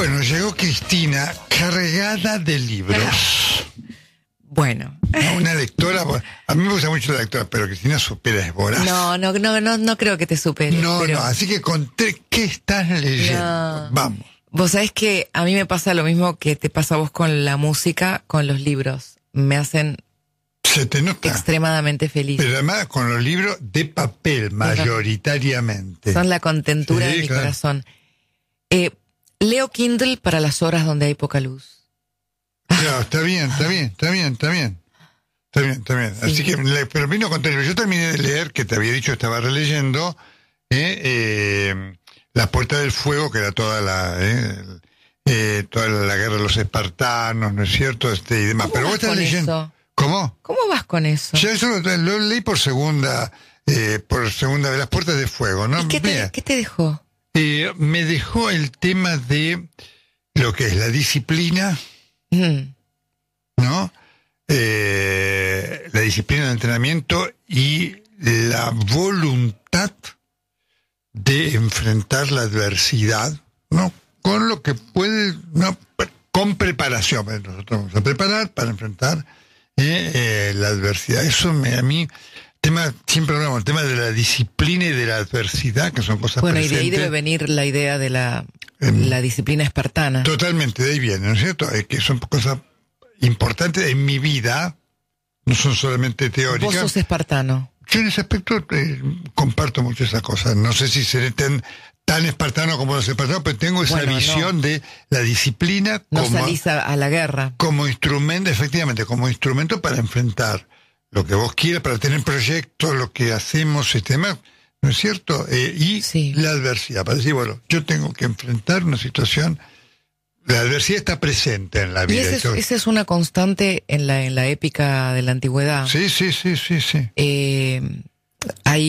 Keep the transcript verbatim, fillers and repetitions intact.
Bueno, llegó Cristina cargada de libros. Bueno. No, una lectora, a mí me gusta mucho la lectora, pero Cristina supera, es voraz. No, no, no, no, no creo que te supere. No, pero... no, así que conté, ¿qué estás leyendo? No. Vamos. Vos sabés que a mí me pasa lo mismo que te pasa a vos con la música, con los libros. Me hacen Se te nota. extremadamente feliz. Pero además con los libros de papel, mayoritariamente. Son la contentura Sí, de mi claro. corazón. Eh, leo Kindle para las horas donde hay poca luz. Claro, está bien, está bien, está bien, está bien. Está bien, está bien. Sí. Así que, le- pero vino con teléfono. Yo terminé de leer, que te había dicho, estaba releyendo, eh, eh, La Puerta del Fuego, que era toda la, eh, el- eh, toda la guerra de los espartanos, ¿no es cierto? Este y demás. ¿Cómo Pero vas vos estás con leyendo. eso? ¿Cómo? ¿Cómo vas con eso? Ya eso lo, lo leí por segunda, eh, por segunda vez, Las Puertas del Fuego, ¿no? ¿Y qué Mira, te, qué te dejó? eh, me dejó el tema de lo que es la disciplina, Mm. ¿no? Eh, la disciplina del entrenamiento y la voluntad de enfrentar la adversidad, ¿no? Con lo que puede, ¿no? Con preparación. Nosotros vamos a preparar para enfrentar eh, eh, la adversidad. Eso me, a mí, tema, siempre hablamos, el tema de la disciplina y de la adversidad, que son cosas Bueno, y de ahí presentes. debe venir la idea de la, Em, la disciplina espartana. Totalmente, de ahí viene, ¿no es cierto? Es que son cosas importantes en mi vida, no son solamente Vos teóricas. sos espartano. Yo en ese aspecto eh, comparto mucho esas cosas. No sé si seré tan, tan espartano como los espartanos, pero tengo esa Bueno, visión no. de la disciplina No como, salís a, a la guerra. como instrumento, efectivamente, como instrumento para enfrentar lo que vos quieras, para tener proyectos, lo que hacemos, este demás, ¿no es cierto? Eh, y Sí. la adversidad, para decir, bueno, yo tengo que enfrentar una situación. La adversidad está presente en la Y vida. esa es, Esto- esa es una constante en la, en la épica de la antigüedad. Sí, sí, sí, sí, sí. Eh, hay